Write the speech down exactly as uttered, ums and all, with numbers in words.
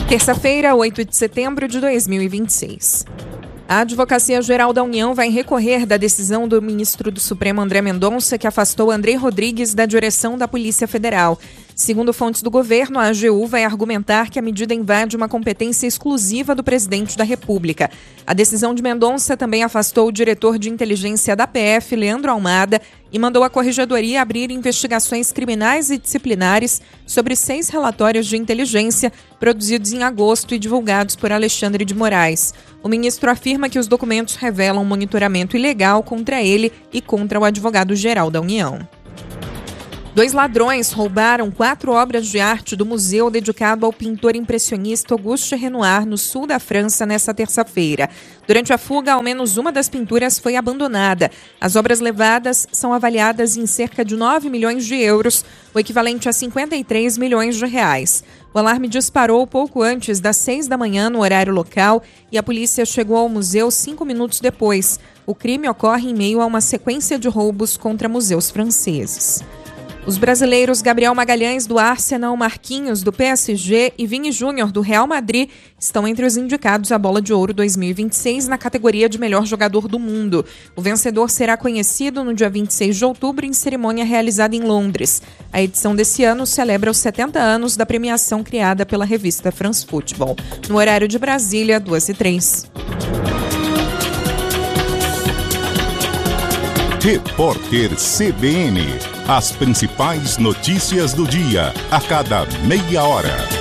Terça-feira, oito de setembro de dois mil e vinte e seis. A Advocacia Geral da União vai recorrer da decisão do ministro do Supremo André Mendonça, que afastou Andrei Rodrigues da direção da Polícia Federal. Segundo fontes do governo, a A G U vai argumentar que a medida invade uma competência exclusiva do presidente da República. A decisão de Mendonça também afastou o diretor de inteligência da P F, Leandro Almada, e mandou a Corregedoria abrir investigações criminais e disciplinares sobre seis relatórios de inteligência produzidos em agosto e divulgados por Alexandre de Moraes. O ministro afirma que os documentos revelam monitoramento ilegal contra ele e contra o advogado-geral da União. Dois ladrões roubaram quatro obras de arte do museu dedicado ao pintor impressionista Auguste Renoir, no sul da França, nesta terça-feira. Durante a fuga, ao menos uma das pinturas foi abandonada. As obras levadas são avaliadas em cerca de nove milhões de euros, o equivalente a cinquenta e três milhões de reais. O alarme disparou pouco antes das seis da manhã no horário local e a polícia chegou ao museu cinco minutos depois. O crime ocorre em meio a uma sequência de roubos contra museus franceses. Os brasileiros Gabriel Magalhães, do Arsenal, Marquinhos, do P S G e Vini Júnior, do Real Madrid, estão entre os indicados à Bola de Ouro dois mil e vinte e seis na categoria de melhor jogador do mundo. O vencedor será conhecido no dia vinte e seis de outubro em cerimônia realizada em Londres. A edição desse ano celebra os setenta anos da premiação criada pela revista France Football. No horário de Brasília, duas e três. Repórter C B N. As principais notícias do dia, a cada meia hora.